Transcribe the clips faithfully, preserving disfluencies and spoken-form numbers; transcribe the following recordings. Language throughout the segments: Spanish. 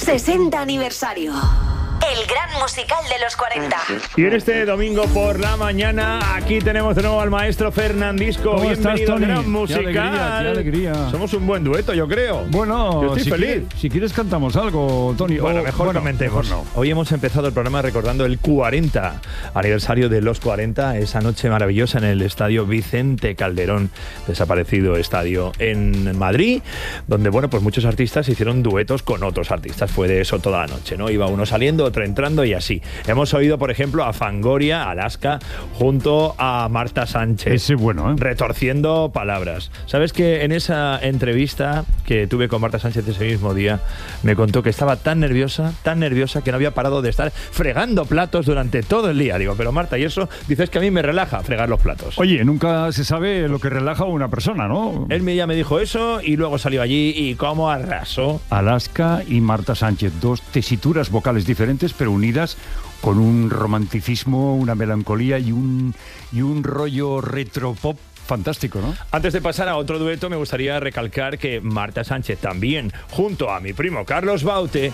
sesenta aniversario. El gran musical de los cuarenta. Y en este domingo por la mañana, aquí tenemos de nuevo al maestro Fernandisco. ¿Cómo Bienvenido estás, Tony? al gran musical. Qué alegría, qué alegría. Somos un buen dueto, yo creo. Bueno, yo estoy si, feliz. Quieres, si quieres cantamos algo, Tony. Bueno, o, mejor bueno, comentemos. Mejor no. Hoy hemos empezado el programa recordando el cuarenta aniversario de los cuarenta, esa noche maravillosa en el estadio Vicente Calderón, desaparecido estadio en Madrid, donde, bueno, pues muchos artistas hicieron duetos con otros artistas. Fue de eso toda la noche, ¿no? Iba uno saliendo, otro entrando y así. Hemos oído, por ejemplo, a Fangoria, Alaska, junto a Marta Sánchez. Ese bueno, ¿eh? Retorciendo palabras. ¿Sabes que en esa entrevista que tuve con Marta Sánchez ese mismo día, me contó que estaba tan nerviosa, tan nerviosa, que no había parado de estar fregando platos durante todo el día? Digo, pero Marta, ¿y eso? Dices que a mí me relaja fregar los platos. Oye, nunca se sabe lo que relaja a una persona, ¿no? Él ya me dijo eso y luego salió allí y cómo arrasó. Alaska y Marta Sánchez, dos tesituras vocales diferentes, pero unidas con un romanticismo, una melancolía y un, y un rollo retropop fantástico, ¿no? Antes de pasar a otro dueto, me gustaría recalcar que Marta Sánchez también, junto a mi primo Carlos Baute,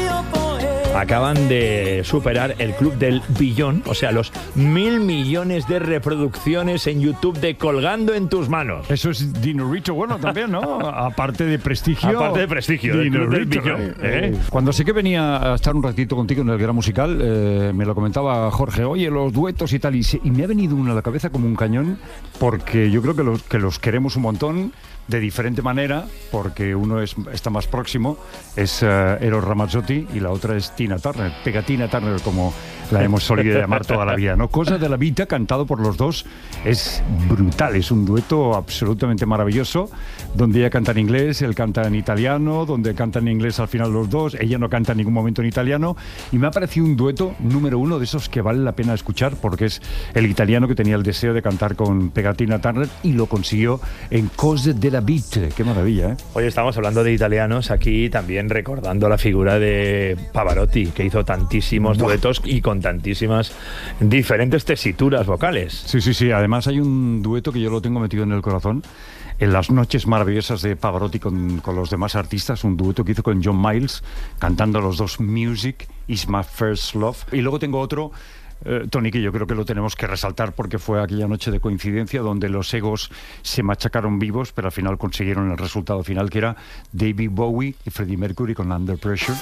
acaban de superar el club del billón, o sea, los mil millones de reproducciones en YouTube de Colgando en tus manos. Eso es dinerito, bueno, también, ¿no? Aparte de prestigio. Aparte de prestigio, del club del billón. ¿eh? ¿eh? Cuando sé que venía a estar un ratito contigo en el Gran Musical, eh, me lo comentaba Jorge, oye, los duetos y tal, y, se, y me ha venido uno a la cabeza como un cañón, porque yo creo que los, que los queremos un montón, de diferente manera, porque uno es, está más próximo, es uh, Eros Ramazzotti, y la otra es Tina Turner, Pegatina Turner, como la hemos solido llamar toda la vida, ¿no? Cosa de la Vida, cantado por los dos, es brutal, es un dueto absolutamente maravilloso, donde ella canta en inglés, él canta en italiano, donde cantan en inglés al final los dos, ella no canta en ningún momento en italiano, y me ha parecido un dueto número uno de esos que vale la pena escuchar, porque es el italiano que tenía el deseo de cantar con Pegatina Turner, y lo consiguió en Cose de la Beat. Qué maravilla, ¿eh? Hoy estamos hablando de italianos, aquí también recordando la figura de Pavarotti, que hizo tantísimos Buah. duetos y con tantísimas diferentes tesituras vocales. Sí, sí, sí. Además hay un dueto que yo lo tengo metido en el corazón. En las noches maravillosas de Pavarotti con, con los demás artistas, un dueto que hizo con John Miles, cantando los dos Music is my first love. Y luego tengo otro, Eh, Tony, que yo creo que lo tenemos que resaltar porque fue aquella noche de coincidencia donde los egos se machacaron vivos, pero al final consiguieron el resultado final, que era David Bowie y Freddie Mercury con Under Pressure.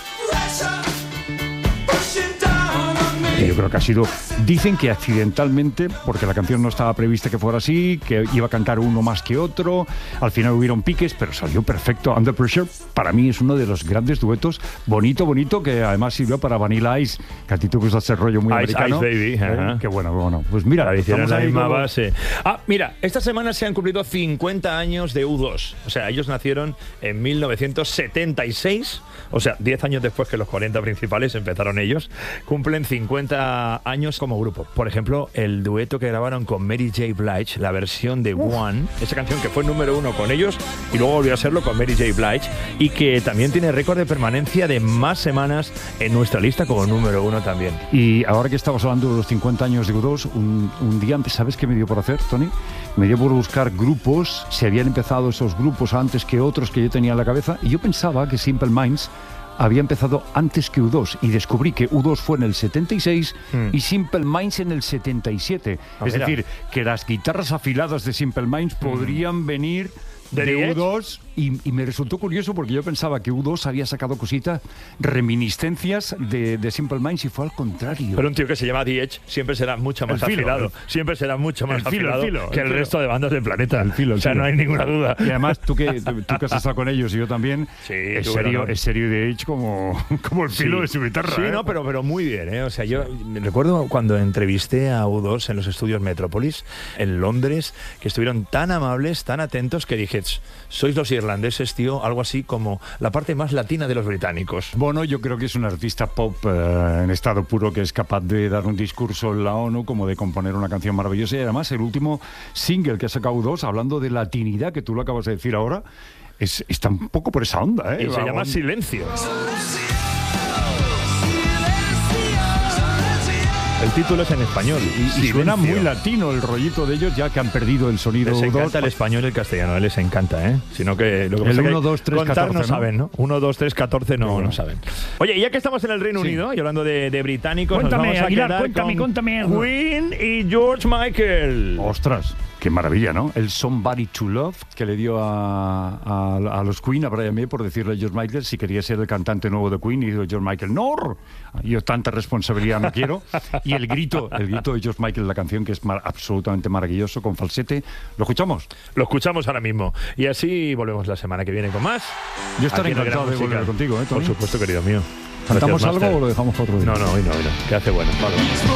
Y yo creo que ha sido, dicen que accidentalmente, porque la canción no estaba prevista que fuera así, que iba a cantar uno más que otro, al final hubieron piques, pero salió perfecto. Under Pressure para mí es uno de los grandes duetos, bonito, bonito, que además sirvió para Vanilla Ice, que a ti te gusta ese rollo muy Ice, americano. Ice Baby. ¿Eh? Ajá. Qué bueno, qué bueno. Pues mira, La hicieron en la ahí misma como- base. Ah, mira, esta semana se han cumplido cincuenta años de U dos. O sea, ellos nacieron en mil novecientos setenta y seis. O sea, diez años después que los cuarenta principales empezaron ellos. Cumplen cincuenta años como grupo. Por ejemplo, el dueto que grabaron con Mary J. Blige, la versión de Uf. One, esa canción que fue número uno con ellos y luego volvió a serlo con Mary J. Blige, y que también tiene récord de permanencia de más semanas en nuestra lista como número uno también. Y ahora que estamos hablando de los cincuenta años de U dos, un, un día, ¿sabes qué me dio por hacer, Tony? Me dio por buscar grupos, si habían empezado esos grupos antes que otros que yo tenía en la cabeza, y yo pensaba que Simple Minds había empezado antes que U dos, y descubrí que U dos fue en el setenta y seis Mm. y Simple Minds en el setenta y siete. Ah, es mira. decir, que las guitarras afiladas de Simple Minds podrían venir ¿De de, The U dos, y, y me resultó curioso porque yo pensaba que U dos había sacado cositas, reminiscencias de, de Simple Minds, y fue al contrario. Pero un tío que se llama The Edge siempre será mucho más El filo, afilado. el- siempre será mucho más el filo, afilado el filo, que el el, filo. resto de bandas del planeta. El filo, el o sea, filo. no hay ninguna duda. Y además, tú que, tú, tú que has estado con ellos y yo también, Sí, es, tuve el serio, honor. es serio de Edge como, como el filo Sí. de su guitarra. Sí, ¿eh? no, pero, pero muy bien, ¿eh? O sea, yo me recuerdo cuando entrevisté a U dos en los estudios Metrópolis, en Londres, que estuvieron tan amables, tan atentos, que dije, sois los irlandeses, tío, algo así como la parte más latina de los británicos. Bono, yo creo que es un artista pop eh, en estado puro, que es capaz de dar un discurso en la ONU, como de componer una canción maravillosa. Y además, el último single que ha sacado U dos, hablando de latinidad, que tú lo acabas de decir ahora, es, está un poco por esa onda, ¿eh? Y se Va, llama va- Silencio. El título es en español. Y, y suena muy latino el rollito de ellos, ya que han perdido el sonido. Les encanta dos. el español y el castellano, les encanta, ¿eh? Sino que lo que el pasa uno, que dos, tres, contar catorce, no ¿no? saben, ¿no? uno, dos, tres, catorce no, bueno. no saben. Oye, ya que estamos en el Reino Sí. Unido y hablando de, de británicos, Cuéntame, nos vamos a Aguilar, quedar cuéntame, con cuéntame algo. Queen y George Michael. Ostras, qué maravilla, ¿no? El Somebody to Love que le dio a, a, a los Queen, a Brian May, por decirle a George Michael si quería ser el cantante nuevo de Queen, y dijo George Michael, no, yo tanta responsabilidad no quiero. Y el grito, el grito de George Michael, la canción que es mar- absolutamente maravilloso, con falsete. ¿Lo escuchamos? Lo escuchamos ahora mismo. Y así volvemos la semana que viene con más. Yo estaré Aquí en el encantado de Gran volver Musical. contigo, ¿eh, Tony? Por supuesto, querido mío. ¿Cantamos Gracias, algo Master. o lo dejamos para otro día? No, no, hoy no, hoy no. Que hace bueno. Vale.